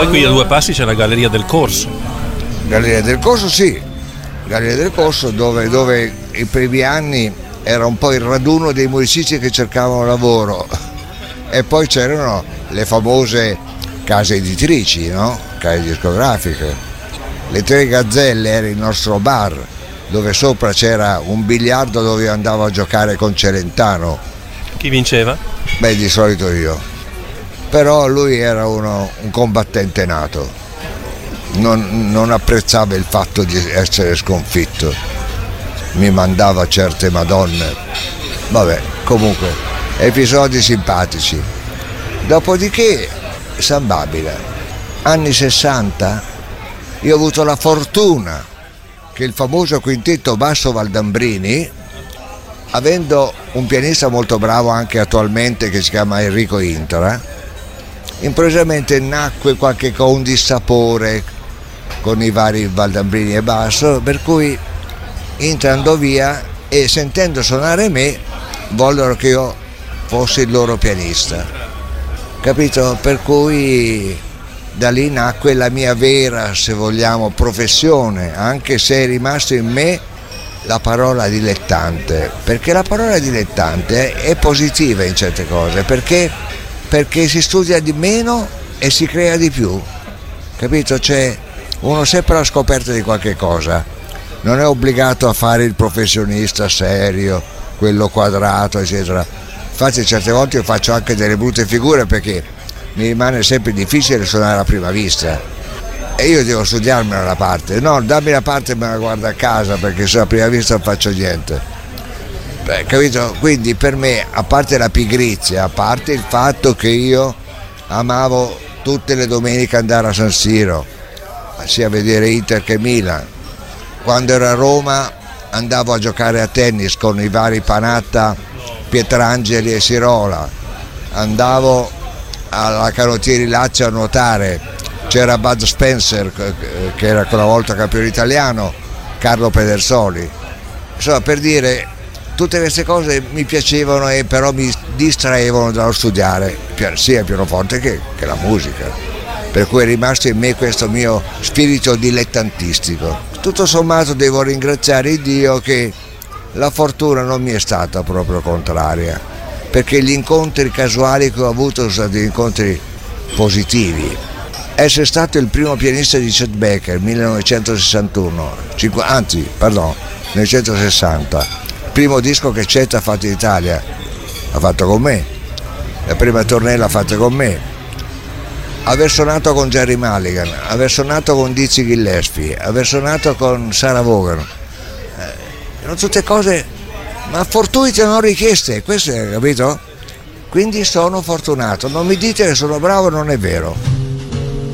Poi qui a due passi c'è la Galleria del Corso. Galleria del Corso, sì, Galleria del Corso dove i primi anni era un po' il raduno dei musicisti che cercavano lavoro, e poi c'erano le famose case editrici, no? Case discografiche. Le Tre Gazzelle era il nostro bar, dove sopra c'era un biliardo dove io andavo a giocare con Celentano. Chi vinceva? Beh, di solito io. Però lui era un combattente nato, non apprezzava il fatto di essere sconfitto, mi mandava certe madonne. Vabbè, comunque, episodi simpatici. Dopodiché San Babila, anni 60, io ho avuto la fortuna che il famoso quintetto Basso Valdambrini, avendo un pianista molto bravo anche attualmente che si chiama Enrico Intra, improvvisamente nacque un dissapore con i vari Valdambrini e Basso, per cui Intra andò via e sentendo suonare me vollero che io fossi il loro pianista, capito? Per cui da lì nacque la mia vera, se vogliamo, professione, anche se è rimasto in me la parola dilettante, perché la parola dilettante è positiva in certe cose, perché si studia di meno e si crea di più, capito? C'è uno sempre alla scoperta di qualche cosa, non è obbligato a fare il professionista serio, quello quadrato, eccetera. Infatti certe volte io faccio anche delle brutte figure perché mi rimane sempre difficile suonare a prima vista e io devo studiarmela la parte, no, dammi la parte e me la guardo a casa, perché se a prima vista non faccio niente. Beh, capito? Quindi per me, a parte la pigrizia, a parte il fatto che io amavo tutte le domeniche andare a San Siro, sia a vedere Inter che Milan, quando ero a Roma andavo a giocare a tennis con i vari Panatta, Pietrangeli e Sirola, andavo alla Canottieri Lazio a nuotare, c'era Bud Spencer che era quella volta campione italiano, Carlo Pedersoli, insomma, per dire, tutte queste cose mi piacevano e però mi distraevano dallo studiare sia il pianoforte che la musica, per cui è rimasto in me questo mio spirito dilettantistico. Tutto sommato devo ringraziare Dio che la fortuna non mi è stata proprio contraria, perché gli incontri casuali che ho avuto sono stati incontri positivi. Essere stato il primo pianista di Chet Baker 1960, il primo disco che Chet ha fatto in Italia, l'ha fatto con me, la prima tournée l'ha fatta con me, aver suonato con Jerry Mulligan, aver suonato con Dizzy Gillespie, aver suonato con Sarah Vaughan, erano tutte cose ma fortuite, non richieste, questo, capito? Quindi sono fortunato, non mi dite che sono bravo, non è vero.